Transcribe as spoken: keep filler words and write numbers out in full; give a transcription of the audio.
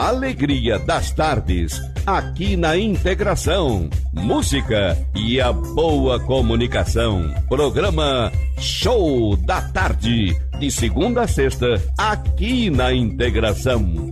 a alegria das tardes, aqui na Integração. Música e a boa comunicação. Programa Show da Tarde, de segunda a sexta, aqui na Integração.